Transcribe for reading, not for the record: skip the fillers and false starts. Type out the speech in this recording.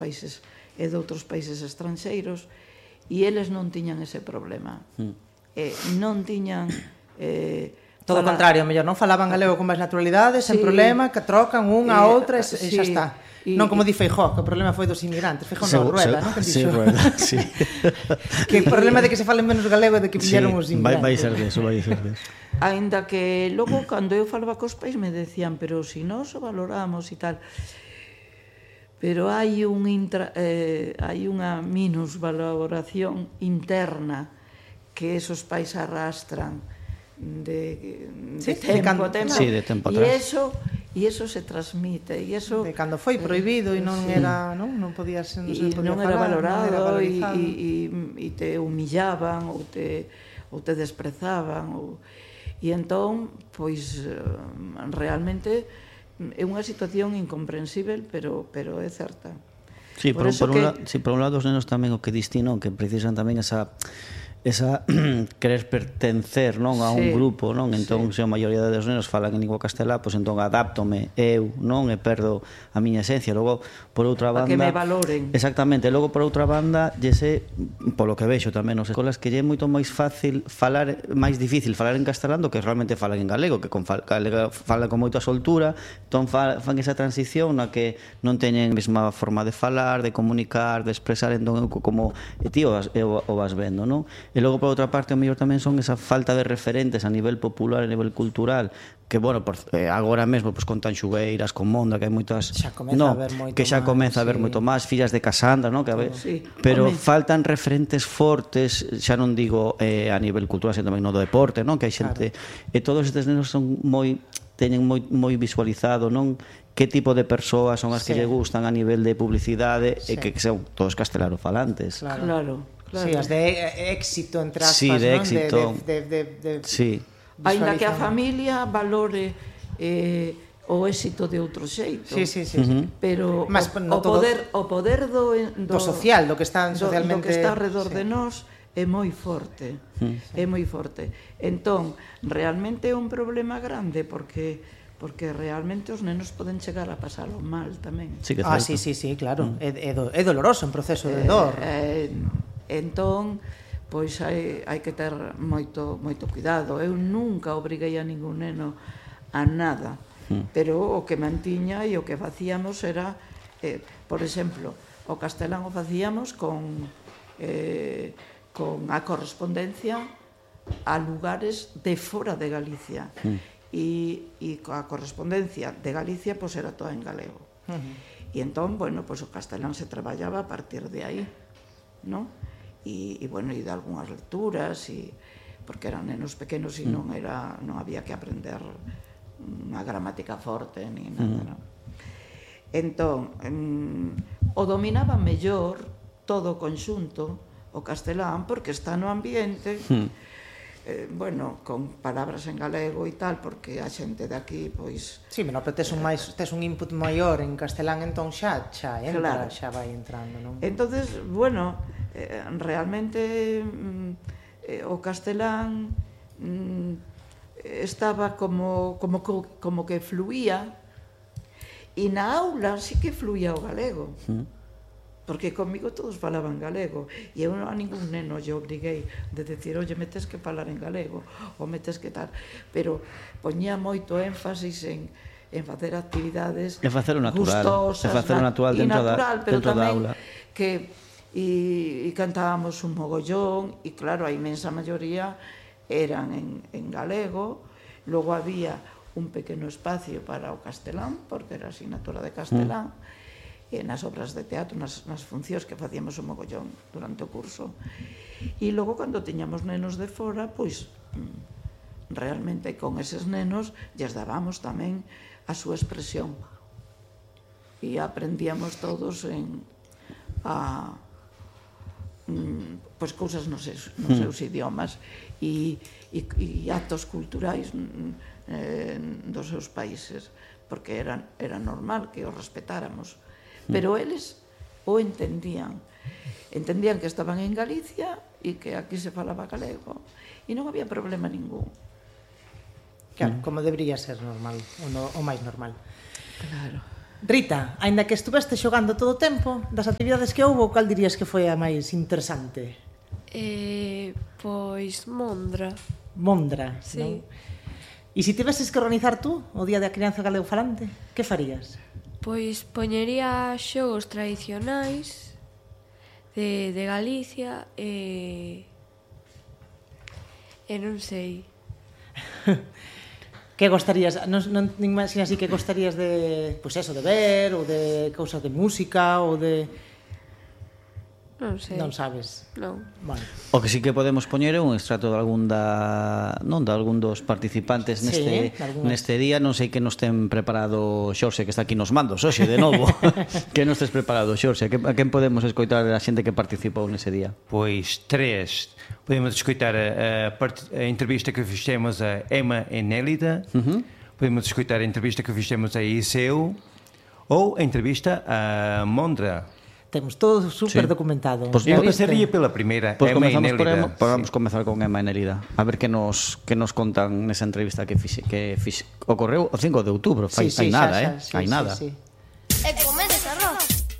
países e de outros países estranxeiros, e eles non tiñan ese problema. Non tiñan... Todo o contrario, mellor non falaban galego con máis naturalidade, sen problema, que trocan unha a outra e xa está. Non como di Feijóo, que o problema foi dos inmigrantes. Feijóo non, Rueda, non? Sí, Rueda, sí. Que o problema de que se falen menos galego é de que viñeron os inmigrantes. Vai ser deso, vai ser deso. Ainda que logo, cando eu falaba cos pais, me decían, pero si nós o valoramos e tal... Pero hai unha minusvaloración interna que esos pais arrastran de tempo a tempo. Sí, de tempo atrás. E eso se transmite. De cando foi prohibido e non era, non podía ser, non era valorado e te humillaban ou te desprezaban. E entón, pois, realmente... é unha situación incomprensível, pero é certa. Sí, por un lado os nenos tamén o que distinto, que precisan tamén esa querer pertencer, non, a un grupo, non? Entón, se a maioría dos nenos falan en lingua castelá, pois entón adáptome eu, non? E perdo a miña esencia. Logo, por outra banda... Para que me valoren. Exactamente. Logo, por outra banda, lle polo que vexo tamén nas escolas, que lle é moito máis fácil falar, máis difícil falar en castelán do que realmente falan en galego, que con galego falan con moita soltura, entón fan esa transición na que non teñen a mesma forma de falar, de comunicar, de expresar, entón, como ti o vas vendo, non? E logo, por outra parte, o mellor tamén son esa falta de referentes a nivel popular, a nivel cultural, que, bueno, agora mesmo con Tanxugueiras, con Monda, que hai moitas... Que xa comeza a haber moito máis, fillas de Casandra, non? Pero faltan referentes fortes, xa non digo a nivel cultural, sino tamén no do deporte, non? Que hai xente... E todos estes nenos son teñen moi visualizado, non? Que tipo de persoas son as que lle gustan a nivel de publicidade e que son todos castelano-falantes. Claro. Sí, as de éxito, entre aspas, sí, de éxito. Sí. Ainda que a familia valore o éxito de outro xeito. Sí. Pero o poder do social, do que está socialmente... Do que está alrededor de nós é moi forte. É moi forte. Entón, realmente é un problema grande porque realmente os nenos poden chegar a pasalo mal tamén. Sí, claro. É doloroso, un proceso de dor. Entón, pois hai que ter moito cuidado. Eu nunca obriguei a ningún neno a nada, pero o que mantiña e o que facíamos era, por exemplo, o castelán o facíamos con a correspondencia a lugares de fora de Galicia. E a correspondencia de Galicia pois era toda en galego. E entón, bueno, pois o castelán se traballaba a partir de aí, non? E bueno, e de algunhas lecturas, porque eran nenos pequenos e non había que aprender unha gramática forte ni nada, non? Entón, o dominaba mellor todo o conxunto o castelán porque está no ambiente, bueno, con palabras en galego e tal, porque a xente de aquí, pois... Sí, pero tes un input maior en castelán, entón xa vai entrando, non? Entonces, bueno, realmente o castelán estaba como que fluía, e na aula sí que fluía o galego. Porque comigo todos falaban galego e eu a ningún neno lle obriguei de decir, oye, metes que falar en galego ou metes que tal, pero poñía moito énfasis en facer actividades gustosas, dentro da aula, que e cantábamos un mogollón e claro, a inmensa maioría eran en galego. Logo había un pequeno espacio para o castelán, porque era asignatura de castelán, e nas obras de teatro, nas funcións que facíamos un mogollón durante o curso. E logo, cando tiñamos nenos de fora, pois, realmente con eses nenos lles dábamos tamén a súa expresión. E aprendíamos todos pois cousas nos seus idiomas e actos culturais dos seus países, porque era normal que os respetáramos. Pero eles o entendían que estaban en Galicia e que aquí se falaba galego e non había problema ningún. Claro, como debería ser normal, o máis normal. Claro. Rita, aínda que estuveste xogando todo o tempo, das actividades que houbo, cal dirías que foi a máis interesante? Pois Mondra. Mondra, Sí. non? E se tiveses que organizar tú o Día da Crianza Galegofalante, que farías? Pois poñería xogos tradicionais de Galicia e non sei. Que gostarías, non imaginas así que gostarías de, pois eso, de ver, ou de cousas de música, ou de... Non sei. Non sabes. Non. Bueno. O que sí que podemos poñer é un extracto de algún dos participantes neste día, non sei que nos ten preparado Xorxe, que está aquí nos mandos, hoxe de novo. Que nos tes preparado, Xorxe? A quen podemos escoitar a xente que participou nese día? Pois tres. Podemos escoitar a entrevista que fixemos a Emma e Nélida, podemos escoitar a entrevista que fixemos a Iseu ou a entrevista a Mondra. Temos todo super documentado. Eu pasaría pela primeira, Emma e Nélida. Podemos comezar con Emma e Nélida, a ver que nos contan nesa entrevista que ocorreu o 5 de outubro, fai nada, hai nada.